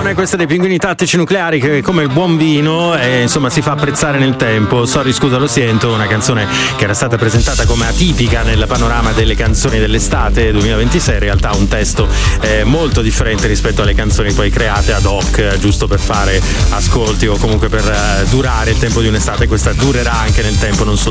canzone questa dei Pinguini Tattici Nucleari che come il buon vino insomma si fa apprezzare nel tempo. Sorry, scusa, lo sento, una canzone che era stata presentata come atipica nel panorama delle canzoni dell'estate 2026, in realtà un testo molto differente rispetto alle canzoni poi create ad hoc giusto per fare ascolti o comunque per durare il tempo di un'estate. Questa durerà anche nel tempo, non